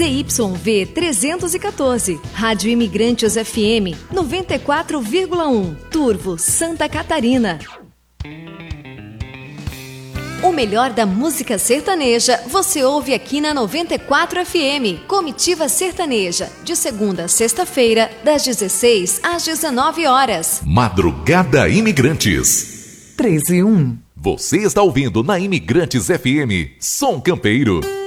ZYV 314, Rádio Imigrantes FM 94,1, Turvo, Santa Catarina. O melhor da música sertaneja você ouve aqui na 94 FM, Comitiva Sertaneja, de segunda a sexta-feira, das 16 às 19 horas. Madrugada Imigrantes. 13 e 1. Você está ouvindo na Imigrantes FM, Som Campeiro.